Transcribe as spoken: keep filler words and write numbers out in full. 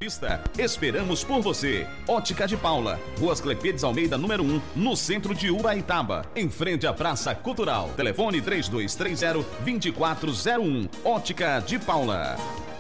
Esperamos por você. Ótica de Paula, Rua Asclepiades Almeida, número um, no centro de Ubaitaba, em frente à Praça Cultural. Telefone três dois três zero, dois quatro zero um. Ótica de Paula.